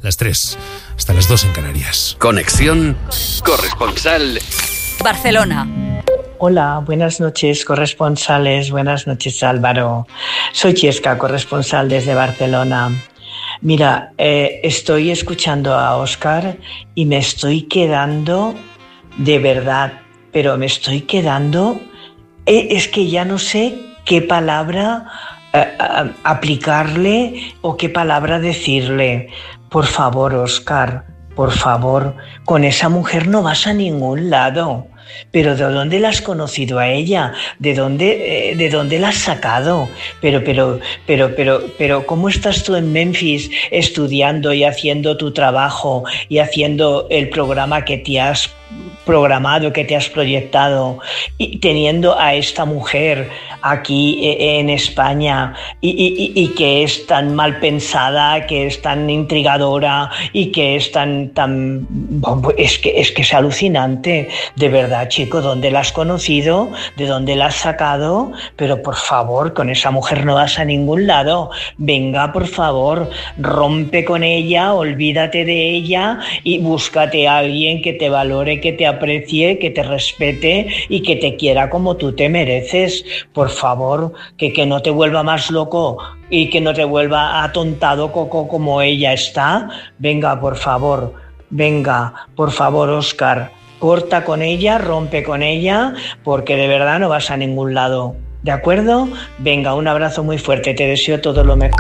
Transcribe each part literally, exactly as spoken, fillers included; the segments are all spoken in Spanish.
las tres, hasta las dos en Canarias. Conexión corresponsal Barcelona. Hola, buenas noches, corresponsales. Buenas noches, Álvaro. Soy Chesca, corresponsal desde Barcelona. Mira, eh, estoy escuchando a Óscar y me estoy quedando, de verdad, pero me estoy quedando... Eh, es que ya no sé qué palabra eh, eh, aplicarle o qué palabra decirle. Por favor, Óscar, por favor, con esa mujer no vas a ningún lado. ¿Pero de dónde la has conocido a ella? ¿De dónde, eh, de dónde la has sacado? Pero, pero, pero, pero, pero, ¿cómo estás tú en Memphis estudiando y haciendo tu trabajo y haciendo el programa que te has programado, que te has proyectado, y teniendo a esta mujer aquí en España y, y, y que es tan mal pensada, que es tan intrigadora y que es tan, tan es que, es que es alucinante, de verdad, chico, ¿dónde la has conocido? ¿De dónde la has sacado? Pero por favor, con esa mujer no vas a ningún lado. Venga, por favor, rompe con ella, olvídate de ella y búscate a alguien que te valore, que te aprecie, que te respete y que te quiera como tú te mereces. Por favor, que, que no te vuelva más loco y que no te vuelva atontado coco como ella está. Venga, por favor, venga, por favor, Óscar, corta con ella, rompe con ella, porque de verdad no vas a ningún lado. ¿De acuerdo? Venga, un abrazo muy fuerte, te deseo todo lo mejor.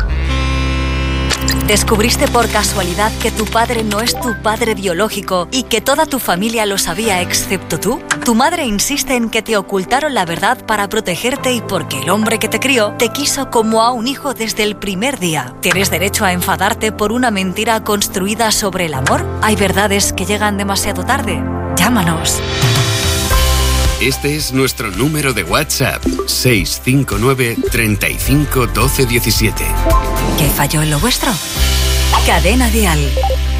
¿Descubriste por casualidad que tu padre no es tu padre biológico y que toda tu familia lo sabía excepto tú? Tu madre insiste en que te ocultaron la verdad para protegerte y porque el hombre que te crió te quiso como a un hijo desde el primer día. ¿Tienes derecho a enfadarte por una mentira construida sobre el amor? ¿Hay verdades que llegan demasiado tarde? Llámanos. Este es nuestro número de WhatsApp, seis cinco nueve, treinta y cinco, doce, diecisiete. ¿Qué falló en lo vuestro? Cadena Dial.